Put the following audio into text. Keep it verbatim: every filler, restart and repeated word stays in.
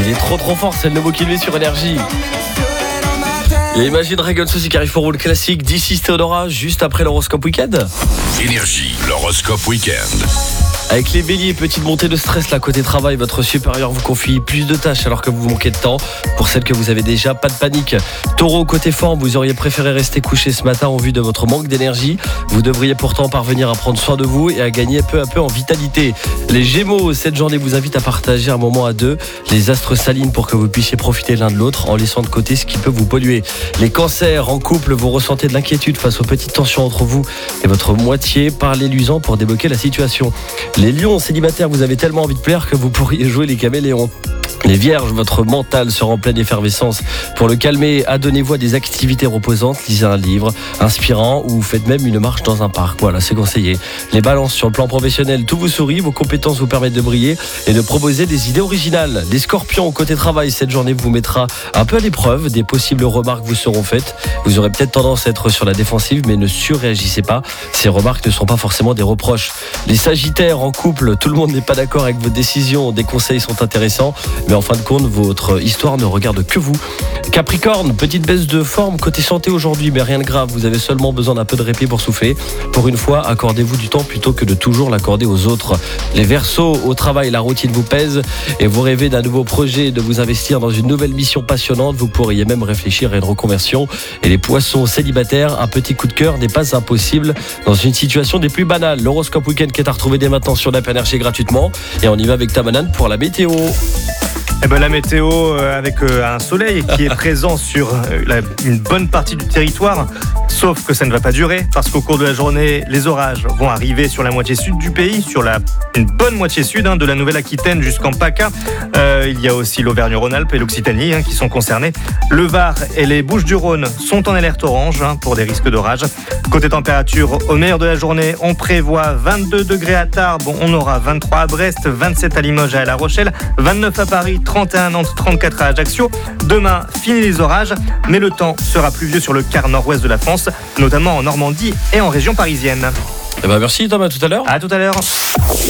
Il est trop trop fort, c'est le nouveau Kilvé sur Énergie. Et Imagine Dragons aussi qui arrive pour vous, le classique d'ici Théodora, juste après l'horoscope week-end. Énergie, l'horoscope week-end. Avec les béliers, petite montée de stress là côté travail, votre supérieur vous confie plus de tâches alors que vous manquez de temps. Pour celles que vous avez déjà, pas de panique. Taureau, côté forme, vous auriez préféré rester couché ce matin en vue de votre manque d'énergie. Vous devriez pourtant parvenir à prendre soin de vous et à gagner peu à peu en vitalité. Les Gémeaux, cette journée vous invite à partager un moment à deux. Les astres s'alignent pour que vous puissiez profiter l'un de l'autre en laissant de côté ce qui peut vous polluer. Les Cancers, en couple, vous ressentez de l'inquiétude face aux petites tensions entre vous et votre moitié. Parlez-lui-en pour débloquer la situation. Les Lions, célibataires, vous avez tellement envie de plaire que vous pourriez jouer les caméléons. Les Vierges, votre mental sera en pleine effervescence. Pour le calmer, adonnez-vous à des activités reposantes, lisez un livre inspirant ou faites même une marche dans un parc. Voilà, c'est conseillé. Les Balances, sur le plan professionnel, tout vous sourit, vos compétences vous permettent de briller et de proposer des idées originales. Les Scorpions, côté travail, cette journée vous mettra un peu à l'épreuve. Des possibles remarques vous seront faites. Vous aurez peut-être tendance à être sur la défensive, mais ne surréagissez pas. Ces remarques ne sont pas forcément des reproches. Les Sagittaires, en couple, tout le monde n'est pas d'accord avec vos décisions. Des conseils sont intéressants, mais en fin de compte, votre histoire ne regarde que vous. Capricorne, petite baisse de forme côté santé aujourd'hui, mais rien de grave. Vous avez seulement besoin d'un peu de répit pour souffler. Pour une fois, accordez-vous du temps plutôt que de toujours l'accorder aux autres. Les Verseaux, au travail, la routine vous pèse et vous rêvez d'un nouveau projet, de vous investir dans une nouvelle mission passionnante. Vous pourriez même réfléchir à une reconversion. Et les Poissons célibataires, un petit coup de cœur n'est pas impossible dans une situation des plus banales. L'horoscope week-end qui est à retrouver dès maintenant sur l'app Énergie gratuitement. Et on y va avec Tamanan pour la météo. Eh ben, la météo euh, avec euh, un soleil qui est présent sur euh, la, une bonne partie du territoire, sauf que ça ne va pas durer parce qu'au cours de la journée, les orages vont arriver sur la moitié sud du pays, sur la, une bonne moitié sud, hein, de la Nouvelle-Aquitaine jusqu'en PACA. Euh, il y a aussi l'Auvergne-Rhône-Alpes et l'Occitanie hein, qui sont concernés. Le Var et les Bouches-du-Rhône sont en alerte orange hein, pour des risques d'orage. Côté température, au meilleur de la journée, on prévoit vingt-deux degrés à Tarbes, on aura vingt-trois à Brest, vingt-sept à Limoges et à La Rochelle, vingt-neuf à Paris, trente et un à Nantes, trente-quatre à Ajaccio. Demain, fini les orages, mais le temps sera pluvieux sur le quart nord-ouest de la France, notamment en Normandie et en région parisienne. Eh ben merci Thomas, à tout à l'heure. À tout à l'heure.